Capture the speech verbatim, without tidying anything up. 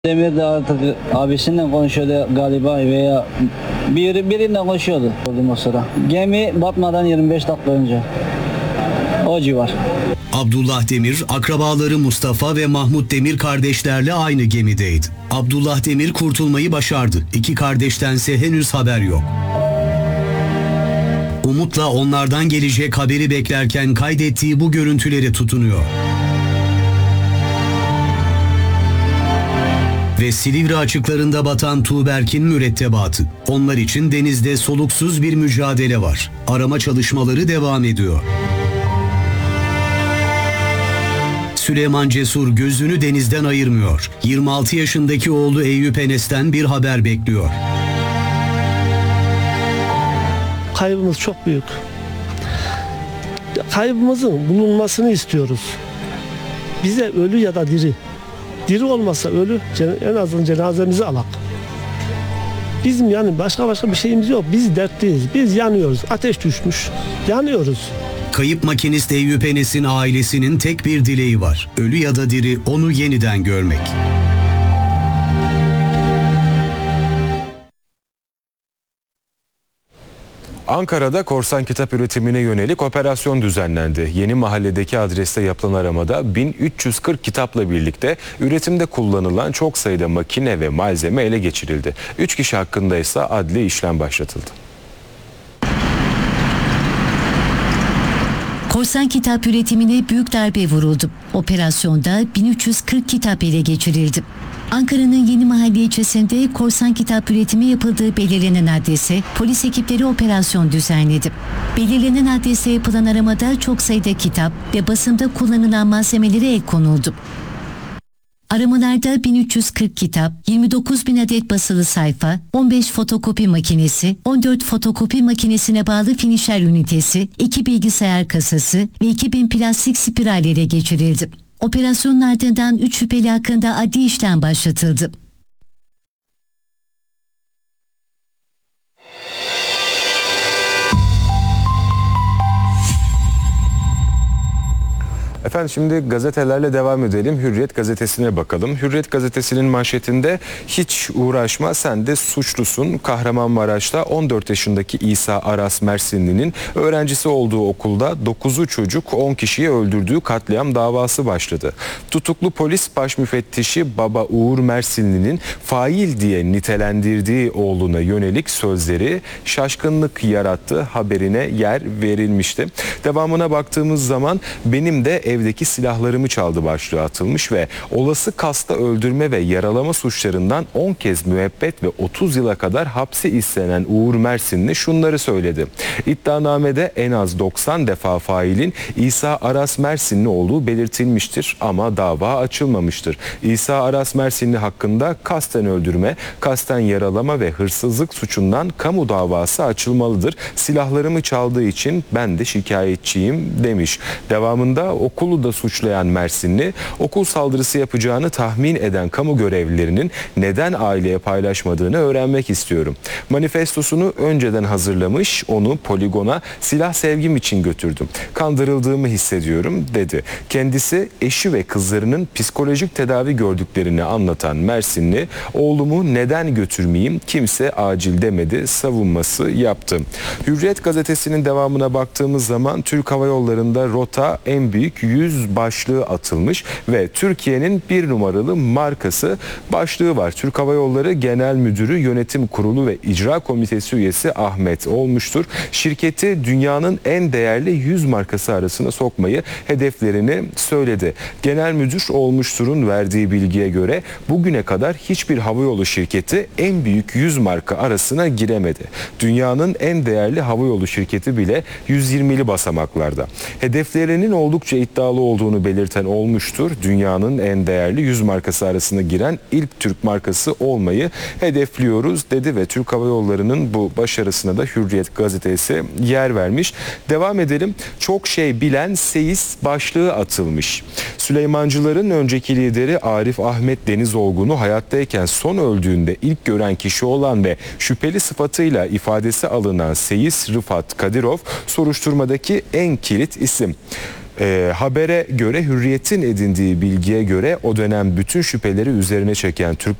Demir de artık abisinden konuşuyordu galiba veya bir, biriyle konuşuyordu o sıra. Gemi batmadan yirmi beş dakika önce. O civar. Abdullah Demir, akrabaları Mustafa ve Mahmut Demir kardeşlerle aynı gemideydi. Abdullah Demir kurtulmayı başardı. İki kardeştense henüz haber yok. Umutla onlardan gelecek haberi beklerken kaydettiği bu görüntüleri tutunuyor. Ve Silivri açıklarında batan Tuğberk'in mürettebatı. Onlar için denizde soluksuz bir mücadele var. Arama çalışmaları devam ediyor. Süleyman Cesur gözünü denizden ayırmıyor. yirmi altı yaşındaki oğlu Eyüp Enes'ten bir haber bekliyor. Kaybımız çok büyük. Kaybımızın bulunmasını istiyoruz. Bize ölü ya da diri. Diri olmasa ölü, en azından cenazemizi alak. Bizim yani başka başka bir şeyimiz yok. Biz dertliyiz. Biz yanıyoruz. Ateş düşmüş. Yanıyoruz. Kayıp makinist Eyüp Enes'in ailesinin tek bir dileği var. Ölü ya da diri onu yeniden görmek. Ankara'da korsan kitap üretimine yönelik operasyon düzenlendi. Yeni Mahalledeki adreste yapılan aramada bin üç yüz kırk kitapla birlikte üretimde kullanılan çok sayıda makine ve malzeme ele geçirildi. üç kişi hakkında ise adli işlem başlatıldı. Korsan kitap üretimine büyük darbe vuruldu. Operasyonda bin üç yüz kırk kitap ele geçirildi. Ankara'nın Yeni Mahalle ilçesinde korsan kitap üretimi yapıldığı belirlenen adrese polis ekipleri operasyon düzenledi. Belirlenen adrese yapılan aramada çok sayıda kitap ve basımda kullanılan malzemelere el konuldu. Aramalarda bin üç yüz kırk kitap, yirmi dokuz bin adet basılı sayfa, on beş fotokopi makinesi, on dört fotokopi makinesine bağlı finişer ünitesi, iki bilgisayar kasası ve iki bin plastik spiral ele geçirildi. Operasyonun ardından üç şüpheli hakkında adli işlem başlatıldı. Efendim şimdi gazetelerle devam edelim. Hürriyet gazetesine bakalım. Hürriyet gazetesinin manşetinde hiç uğraşma sen de suçlusun. Kahramanmaraş'ta on dört yaşındaki İsa Aras Mersinli'nin öğrencisi olduğu okulda dokuzu çocuk on kişiyi öldürdüğü katliam davası başladı. Tutuklu polis baş müfettişi Baba Uğur Mersinli'nin fail diye nitelendirdiği oğluna yönelik sözleri şaşkınlık yarattı. Haberine yer verilmişti. Devamına baktığımız zaman benim de evdeki silahlarımı çaldı başlığı atılmış ve olası kasta öldürme ve yaralama suçlarından on kez müebbet ve otuz yıla kadar hapsi istenen Uğur Mersinli şunları söyledi. İddianamede en az doksan defa failin İsa Aras Mersinli olduğu belirtilmiştir ama dava açılmamıştır. İsa Aras Mersinli hakkında kasten öldürme, kasten yaralama ve hırsızlık suçundan kamu davası açılmalıdır. Silahlarımı çaldığı için ben de şikayetçiyim demiş. Devamında okulu da suçlayan Mersinli, okul saldırısı yapacağını tahmin eden kamu görevlilerinin neden aileye paylaşmadığını öğrenmek istiyorum. Manifestosunu önceden hazırlamış, onu poligona silah sevgim için götürdüm. Kandırıldığımı hissediyorum dedi. Kendisi eşi ve kızlarının psikolojik tedavi gördüklerini anlatan Mersinli, oğlumu neden götürmeyeyim kimse acil demedi savunması yaptı. Hürriyet gazetesinin devamına baktığımız zaman Türk Hava Yolları'nda rota en büyük yüz başlığı atılmış ve Türkiye'nin bir numaralı markası başlığı var. Türk Hava Yolları Genel Müdürü Yönetim Kurulu ve İcra Komitesi üyesi Ahmet olmuştur. Şirketi dünyanın en değerli yüz markası arasına sokmayı hedeflerini söyledi. Genel Müdür olmuştur'un verdiği bilgiye göre bugüne kadar hiçbir havayolu şirketi en büyük yüz marka arasına giremedi. Dünyanın en değerli havayolu şirketi bile yüz yirmili basamaklarda. Hedeflerinin oldukça iddialı olduğunu belirten olmuştur. Dünyanın en değerli yüz markası arasına giren ilk Türk markası olmayı hedefliyoruz dedi ve Türk Hava Yolları'nın bu başarısına da Hürriyet gazetesi yer vermiş. Devam edelim. Çok şey bilen seyis başlığı atılmış. Süleymancıların önceki lideri Arif Ahmet Denizolgun'u hayattayken son öldüğünde ilk gören kişi olan ve şüpheli sıfatıyla ifadesi alınan seyis Rıfat Kadirov soruşturmadaki en kilit isim. Ee, habere göre Hürriyet'in edindiği bilgiye göre o dönem bütün şüpheleri üzerine çeken Türk